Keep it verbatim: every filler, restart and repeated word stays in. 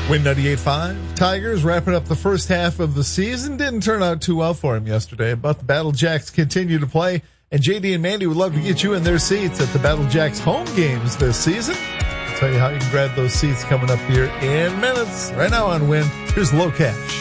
Win ninety-eight point five. Tigers wrapping up the first half of the season. Didn't turn out too well for him yesterday, but the Battle Jacks continue to play. And J D and Mandy would love to get you in their seats at the Battle Jacks home games this season. I'll tell you how you can grab those seats coming up here in minutes. Right now on Win, here's Low Cash.